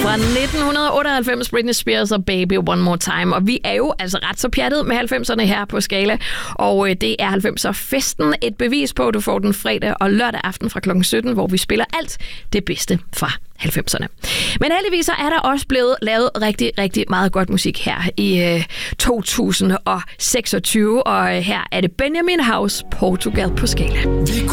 Fra 1998, Britney Spears og Baby One More Time. Og vi er jo altså ret så pjattet med 90'erne her på Skala. Og det er 90'er-festen et bevis på, at du får den fredag og lørdag aften fra kl. 17, hvor vi spiller alt det bedste fra 90'erne. Men heldigvis så er der også blevet lavet rigtig, rigtig meget godt musik her i 2026. Og her er det Benjamin House, Portugal på Skala.